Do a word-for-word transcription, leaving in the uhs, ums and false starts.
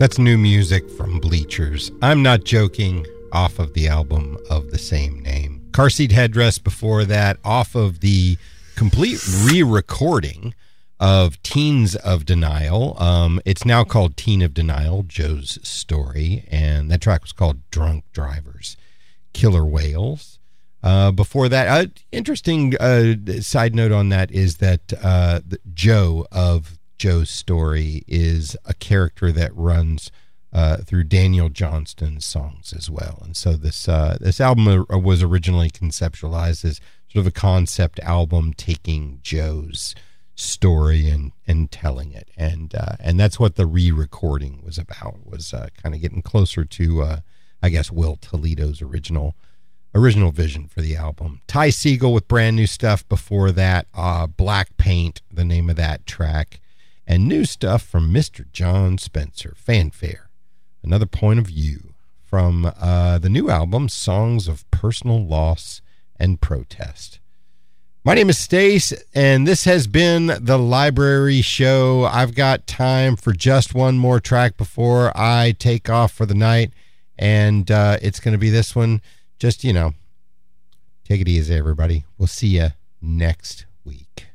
That's new music from Bleachers. I'm Not Joking, off of the album of the same name. Car Seat Headrest before that, off of the complete re-recording of Teens of Denial. Um, it's now called Teen of Denial, Joe's Story, and that track was called Drunk Drivers. Killer Whales. Uh, before that, uh, interesting uh, side note on that is that uh, Joe of Joe's Story is a character that runs uh, through Daniel Johnston's songs as well. And so this uh, this album was originally conceptualized as sort of a concept album taking Joe's story and, and telling it. And uh, and that's what the re-recording was about, was uh, kind of getting closer to, uh, I guess, Will Toledo's original original vision for the album. Ty Segall with brand new stuff before that. Uh, Black Paint, the name of that track. And new stuff from Mister John Spencer, Fanfare, Another Point of View, from uh, the new album, Songs of Personal Loss and Protest. My name is Stace, and this has been The Library Show. I've got time for just one more track before I take off for the night, and uh, it's going to be this one. Just, you know, take it easy, everybody. We'll see you next week.